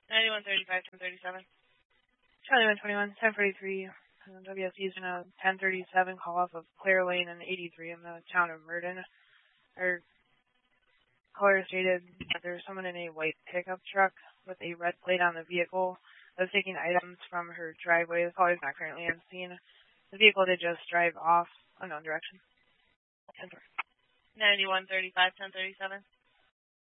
9135, 1037. Charlie 121, 1043. WSC is in a 1037 call off of Claire Lane and 83 in the town of Murden. Our caller stated that there's someone in a white pickup truck with a red plate on the vehicle that was taking items from her driveway. The caller is not currently on scene. The vehicle did just drive off unknown direction. 9135, 1037.